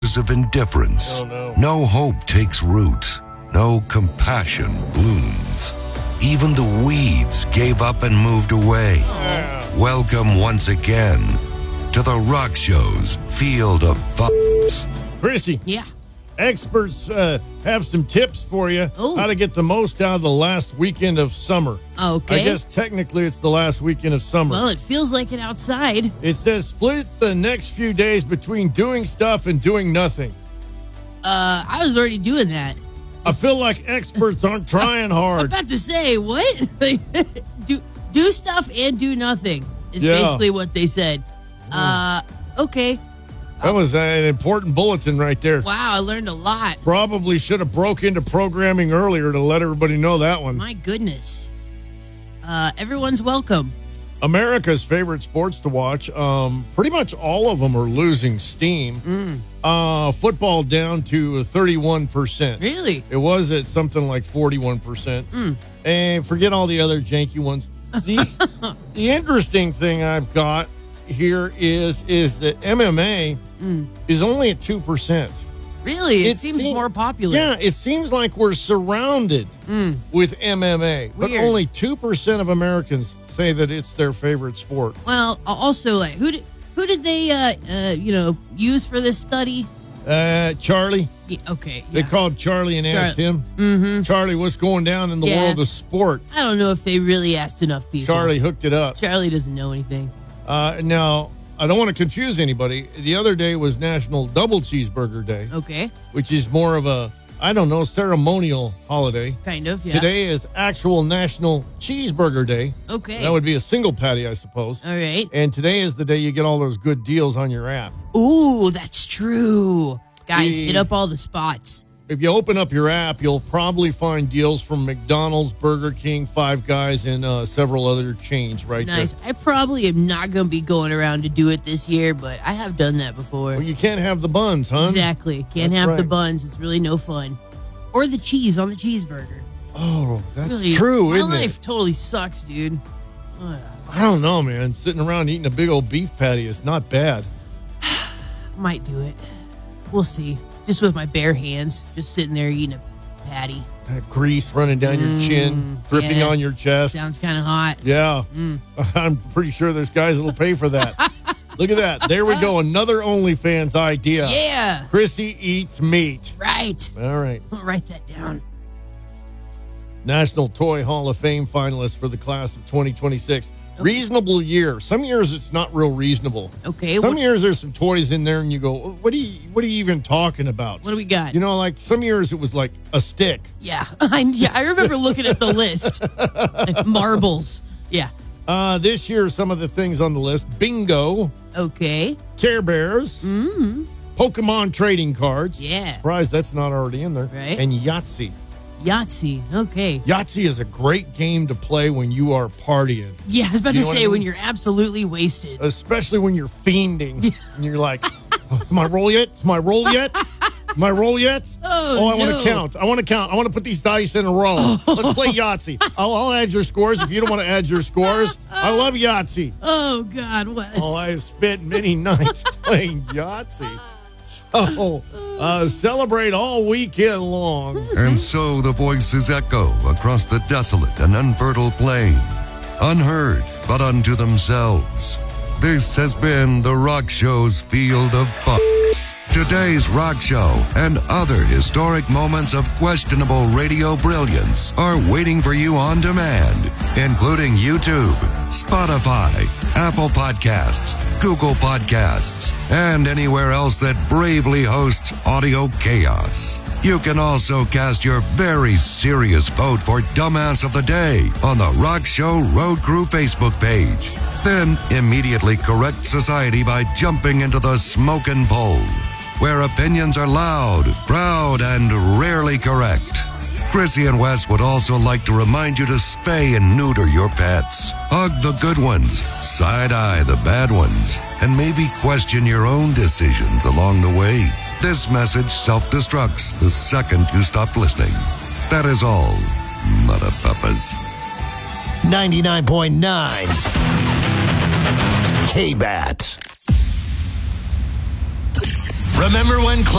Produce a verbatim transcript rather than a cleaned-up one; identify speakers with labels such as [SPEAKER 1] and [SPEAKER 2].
[SPEAKER 1] of indifference.
[SPEAKER 2] Oh, no.
[SPEAKER 1] No hope takes root. No compassion blooms. Even the weeds gave up and moved away.
[SPEAKER 2] Yeah.
[SPEAKER 1] Welcome once again to the Rock Show's Field of Fucks.
[SPEAKER 2] Chrissy,
[SPEAKER 3] Yeah.
[SPEAKER 2] experts uh, have some tips for you
[SPEAKER 3] Ooh.
[SPEAKER 2] how to get the most out of the last weekend of summer.
[SPEAKER 3] Okay.
[SPEAKER 2] I guess technically it's the last weekend of summer.
[SPEAKER 3] Well, it feels like it outside.
[SPEAKER 2] It says split the next few days between doing stuff and doing nothing.
[SPEAKER 3] Uh, I was already doing that.
[SPEAKER 2] I feel like experts aren't trying
[SPEAKER 3] I'm
[SPEAKER 2] hard.
[SPEAKER 3] about to say, what? do do stuff and do nothing is
[SPEAKER 2] Yeah.
[SPEAKER 3] basically what they said. Uh, okay.
[SPEAKER 2] That was an important bulletin right there.
[SPEAKER 3] Wow, I learned a lot.
[SPEAKER 2] Probably should have broke into programming earlier to let everybody know that one.
[SPEAKER 3] My goodness. Uh, everyone's welcome.
[SPEAKER 2] America's favorite sports to watch. Um, pretty much all of them are losing steam.
[SPEAKER 3] Mm.
[SPEAKER 2] Uh, football down to thirty-one percent.
[SPEAKER 3] Really?
[SPEAKER 2] It was at something like forty-one percent.
[SPEAKER 3] Mm.
[SPEAKER 2] And forget all the other janky ones. The, the interesting thing I've got here is is that M M A
[SPEAKER 3] Mm.
[SPEAKER 2] is only at two percent.
[SPEAKER 3] Really? It,
[SPEAKER 2] It
[SPEAKER 3] seems
[SPEAKER 2] seem-
[SPEAKER 3] more popular.
[SPEAKER 2] Yeah, it seems like we're surrounded
[SPEAKER 3] Mm.
[SPEAKER 2] with M M A, but
[SPEAKER 3] Weird.
[SPEAKER 2] only two percent of Americans say that it's their favorite sport.
[SPEAKER 3] Well, also, like, who did who did they, uh, uh, you know, use for this study?
[SPEAKER 2] Uh, Charlie,
[SPEAKER 3] Yeah, okay.
[SPEAKER 2] they
[SPEAKER 3] Yeah.
[SPEAKER 2] called Charlie and asked
[SPEAKER 3] Char-
[SPEAKER 2] him,
[SPEAKER 3] Mm-hmm.
[SPEAKER 2] Charlie, what's going down in the
[SPEAKER 3] Yeah.
[SPEAKER 2] world of sport?
[SPEAKER 3] I don't know if they really asked enough people.
[SPEAKER 2] Charlie hooked it up.
[SPEAKER 3] Charlie doesn't know anything.
[SPEAKER 2] Uh, now, I don't want to confuse anybody. The other day was National Double Cheeseburger Day,
[SPEAKER 3] Okay.
[SPEAKER 2] which is more of a, I don't know, ceremonial holiday.
[SPEAKER 3] Kind of, yeah.
[SPEAKER 2] Today is actual National Cheeseburger Day.
[SPEAKER 3] Okay.
[SPEAKER 2] That would be a single patty, I suppose.
[SPEAKER 3] All right.
[SPEAKER 2] And today is the day you get all those good deals on your app.
[SPEAKER 3] Ooh, that's true. Guys,
[SPEAKER 2] We-
[SPEAKER 3] hit up all the spots.
[SPEAKER 2] If you open up your app, you'll probably find deals from McDonald's, Burger King, Five Guys, and uh, several other chains right
[SPEAKER 3] Nice.
[SPEAKER 2] there.
[SPEAKER 3] I probably am not going to be going around to do it this year, but I have done that before.
[SPEAKER 2] Well, you can't have the buns, huh?
[SPEAKER 3] Exactly. Can't
[SPEAKER 2] That's
[SPEAKER 3] have the
[SPEAKER 2] right.
[SPEAKER 3] buns. It's really no fun. Or the cheese on the cheeseburger.
[SPEAKER 2] Oh, that's
[SPEAKER 3] Really,
[SPEAKER 2] true,
[SPEAKER 3] my
[SPEAKER 2] isn't
[SPEAKER 3] life
[SPEAKER 2] it?
[SPEAKER 3] totally sucks, dude. Ugh.
[SPEAKER 2] I don't know, man. Sitting around eating a big old beef patty is not bad.
[SPEAKER 3] Might do it. We'll see. Just with my bare hands, just sitting there eating a patty.
[SPEAKER 2] That grease running down your chin,
[SPEAKER 3] Mm,
[SPEAKER 2] dripping
[SPEAKER 3] yeah.
[SPEAKER 2] on your chest.
[SPEAKER 3] Sounds kind of hot.
[SPEAKER 2] Yeah.
[SPEAKER 3] Mm.
[SPEAKER 2] I'm pretty sure there's guys that'll pay for that. Look at that. There we go. Another OnlyFans idea.
[SPEAKER 3] Yeah.
[SPEAKER 2] Chrissy eats meat.
[SPEAKER 3] Right.
[SPEAKER 2] All right.
[SPEAKER 3] I'll write that down.
[SPEAKER 2] National Toy Hall of Fame finalists for the class of twenty twenty-six. Reasonable year. Some years it's not real reasonable.
[SPEAKER 3] Okay.
[SPEAKER 2] Some
[SPEAKER 3] What,
[SPEAKER 2] years there's some toys in there and you go, what are you, what are you even talking about?
[SPEAKER 3] what do we got?
[SPEAKER 2] You know, like some years it was like a stick.
[SPEAKER 3] Yeah, I, yeah, I remember looking at the list. Like marbles. Yeah.
[SPEAKER 2] Uh, this year, some of the things on the list: Bingo,
[SPEAKER 3] Okay.
[SPEAKER 2] Care Bears,
[SPEAKER 3] Mm.
[SPEAKER 2] Pokemon trading cards.
[SPEAKER 3] Yeah.
[SPEAKER 2] Surprised that's not already in there.
[SPEAKER 3] Right.
[SPEAKER 2] And Yahtzee.
[SPEAKER 3] Yahtzee. Okay.
[SPEAKER 2] Yahtzee is a great game to play when you are partying,
[SPEAKER 3] Yeah, I was about
[SPEAKER 2] You
[SPEAKER 3] to
[SPEAKER 2] know what
[SPEAKER 3] say
[SPEAKER 2] I
[SPEAKER 3] when
[SPEAKER 2] mean?
[SPEAKER 3] you're absolutely wasted.
[SPEAKER 2] especially when you're fiending and you're like, oh, "Is my roll yet? Is my roll yet? My roll yet?
[SPEAKER 3] Oh,
[SPEAKER 2] I want
[SPEAKER 3] no.
[SPEAKER 2] to count. I want to count. I want to put these dice in a row. Let's play Yahtzee. I'll, I'll add your scores if you don't want to add your scores. I love Yahtzee.
[SPEAKER 3] Oh God, Wes.
[SPEAKER 2] Oh, I've spent many nights playing Yahtzee. So, uh, celebrate all weekend long.
[SPEAKER 1] And so the voices echo across the desolate and unfertile plain, unheard but unto themselves. This has been the Rock Show's Field of Fucks. Today's Rock Show and other historic moments of questionable radio brilliance are waiting for you on demand, including YouTube, Spotify, Apple Podcasts, Google Podcasts, and anywhere else that bravely hosts audio chaos. You can also cast your very serious vote for Dumbass of the Day on the Rock Show Road Crew Facebook page. Then immediately correct society by jumping into the smokin' poll, where opinions are loud, proud, and rarely correct. Chrissy and Wes would also like to remind you to spay and neuter your pets. Hug the good ones, side-eye the bad ones, and maybe question your own decisions along the way. This message self-destructs the second you stop listening. That is all, motherpuppers.
[SPEAKER 4] ninety-nine point nine K-Bat. Remember when... Cl-